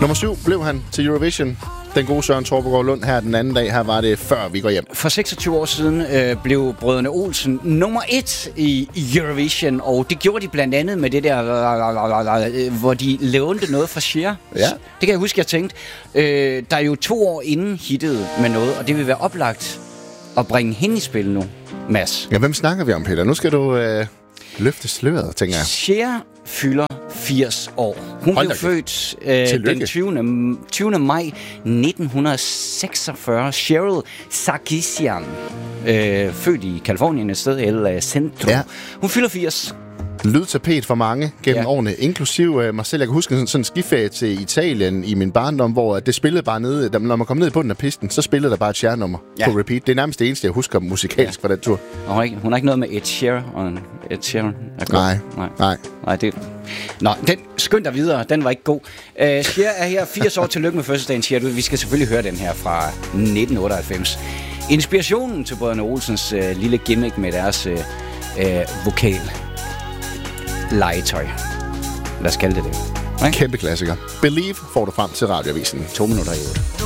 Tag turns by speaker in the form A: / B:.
A: Nummer 7 blev han til Eurovision. Den gode Søren Torpegaard Lund her den anden dag. Her var det før vi går hjem.
B: For 26 år siden blev Brødrene Olsen nummer 1 i Eurovision, og det gjorde de blandt andet med det der, hvor de lånte noget fra Cher.
A: Ja.
B: Det kan jeg huske, jeg tænkte. Der er jo 2 år inden hittede med noget, og det vil være oplagt at bringe hende i spil nu, Mads.
A: Ja, hvem snakker vi om, Peter? Nu skal du løfte sløret, tænker jeg.
B: Cher fylder 80 år. Hun blev født den 20. maj 1946. Cheryl Sarkisian. Født i Californien, et sted, El Centro. Ja. Hun fylder 80.
A: Lydtapet for mange gennem årene, inklusiv mig selv. Jeg kan huske sådan en skiferie til Italien i min barndom, hvor det spillede bare nede, når man kom ned i bunden af pisten, så spillede der bare et Cher-nummer på repeat. Det er nærmest det eneste, jeg husker musikalsk fra den tur.
B: Og hun har ikke noget med Ed Sheeran. Nej, det... Nå, den skynd dig videre, den var ikke god. Cher er her 80 år. Tillykke med fødselsdagen, Cher. Vi skal selvfølgelig høre den her fra 1998. Inspirationen til Brødrene Olsens lille gimmick med deres vokal. Legetøj. Lad os kalde det.
A: Okay? Kæmpe klassiker. Believe får du frem til Radioavisen.
B: 2 minutter i 8.